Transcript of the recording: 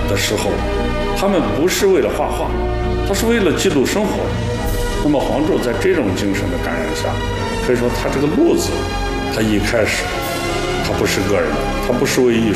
的时候，他们不是为了画画，他是为了记录生活。那么黄胄在这种精神的感染下，可以说他这个路子，他一开始他不是个人的，他不是为艺术